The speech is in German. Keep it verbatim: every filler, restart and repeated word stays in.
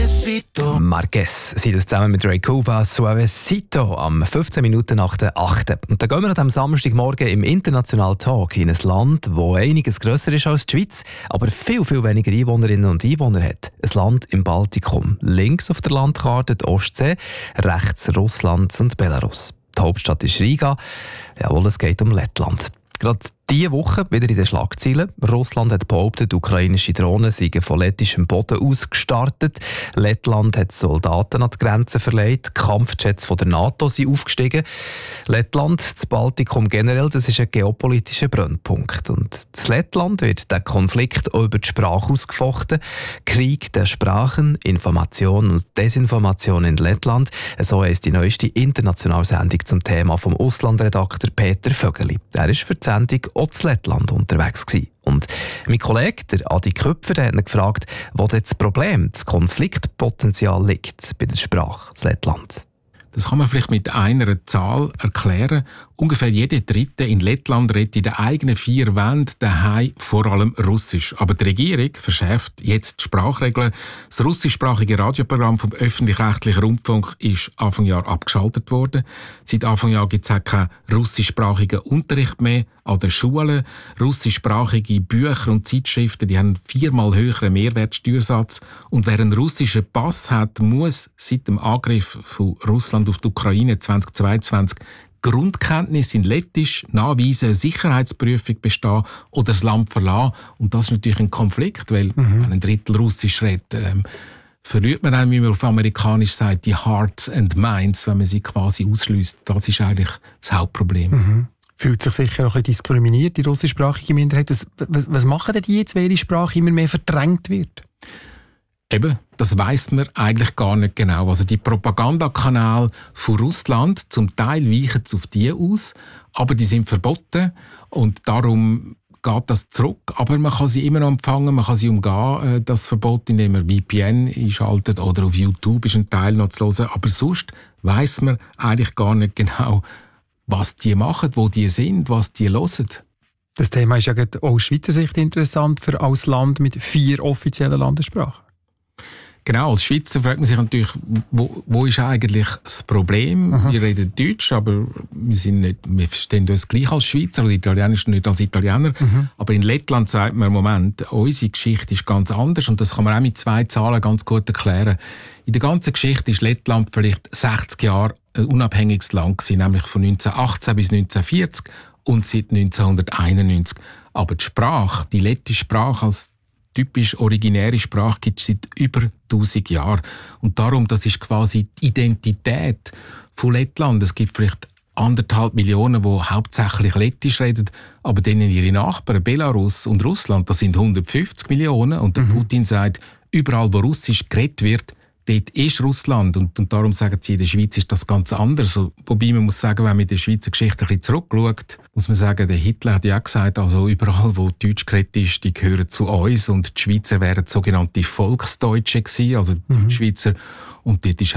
Suavecito. Marquez sieht es zusammen mit Ray Cuba, Suavecito, am fünfzehn Minuten nach der achten. Und dann gehen wir an diesem Samstagmorgen im International Talk in ein Land, das einiges grösser ist als die Schweiz, aber viel, viel weniger Einwohnerinnen und Einwohner hat. Ein Land im Baltikum. Links auf der Landkarte die Ostsee, rechts Russland und Belarus. Die Hauptstadt ist Riga. Jawohl, es geht um Lettland. Gerade diese Woche wieder in den Schlagzeilen. Russland hat behauptet, ukrainische Drohnen seien von lettischem Boden aus gestartet. Lettland hat Soldaten an die Grenze verlegt. Kampfjets von der NATO sind aufgestiegen. Lettland, das Baltikum generell, das ist ein geopolitischer Brennpunkt. Und in Lettland wird der Konflikt auch über die Sprache ausgefochten. Krieg der Sprachen, Information und Desinformation in Lettland. So heisst die neueste internationale Sendung zum Thema vom Auslandredakteur Peter Vögeli. Er ist für die Sendung auch in Lettland unterwegs gewesen. Und mein Kollege, der Adi Köpfer, der hat ihn gefragt, wo das Problem, das Konfliktpotenzial liegt bei der Sprache in Lettland. Das kann man vielleicht mit einer Zahl erklären. Ungefähr jeder Dritte in Lettland redet in den eigenen vier Wänden daheim vor allem Russisch. Aber die Regierung verschärft jetzt die Sprachregeln. Das russischsprachige Radioprogramm vom öffentlich-rechtlichen Rundfunk ist Anfang Jahr abgeschaltet worden. Seit Anfang Jahr gibt es auch keinen russischsprachigen Unterricht mehr an den Schulen. Russischsprachige Bücher und Zeitschriften, die haben einen viermal höheren Mehrwertsteuersatz. Und wer einen russischen Pass hat, muss seit dem Angriff von Russland auf die Ukraine zweitausendzweiundzwanzig Grundkenntnisse in Lettisch nachweisen, Sicherheitsprüfung bestehen oder das Land verlassen. Und das ist natürlich ein Konflikt, weil mhm. wenn ein Drittel Russisch redet, ähm, verliert man dann, wie man auf Amerikanisch sagt, die Hearts and Minds, wenn man sie quasi ausschliesst. Das ist eigentlich das Hauptproblem. Mhm. Fühlt sich sicher auch ein bisschen diskriminiert, die russischsprachige Minderheit. Was, was, was machen denn die jetzt, wenn ihre Sprache immer mehr verdrängt wird? Eben, das weiss man eigentlich gar nicht genau. Also die Propagandakanäle von Russland, zum Teil weichen auf die aus, aber die sind verboten und darum geht das zurück. Aber man kann sie immer noch empfangen, man kann sie umgehen, das Verbot, indem man V P N einschaltet oder auf YouTube ist ein Teil noch zu hören. Aber sonst weiss man eigentlich gar nicht genau, was die machen, wo die sind, was die hören. Das Thema ist ja auch aus Schweizer Sicht interessant für als Land mit vier offiziellen Landessprachen. Genau, als Schweizer fragt man sich natürlich, wo, wo ist eigentlich das Problem? Aha. Wir reden Deutsch, aber wir, sind nicht, wir verstehen uns gleich als Schweizer oder Italienisch nicht als Italiener. Mhm. Aber in Lettland sagt man im Moment, unsere Geschichte ist ganz anders und das kann man auch mit zwei Zahlen ganz gut erklären. In der ganzen Geschichte ist Lettland vielleicht sechzig Jahre ein unabhängiges Land gewesen, nämlich von neunzehnhundertachtzehn bis neunzehnhundertvierzig und seit neunzehnhunderteinundneunzig. Aber die Sprache, die lettische Sprache als typisch originäre Sprache gibt es seit über tausend Jahren. Und darum, das ist quasi die Identität von Lettland. Es gibt vielleicht anderthalb Millionen, die hauptsächlich Lettisch reden, aber denen ihre Nachbarn, Belarus und Russland, das sind hundertfünfzig Millionen. Und der mhm. Putin sagt, überall, wo Russisch geredet wird, dort ist Russland. Und, und darum sagen sie, in der Schweiz ist das ganz anders. Wobei man muss sagen, wenn man in der Schweizer Geschichte ein bisschen zurückschaut, muss man sagen, der Hitler hat ja auch gesagt, also überall, wo Deutsch geredet ist, die gehören zu uns. Und die Schweizer wären sogenannte Volksdeutsche gewesen, also die mhm. Schweizer. Und dort ist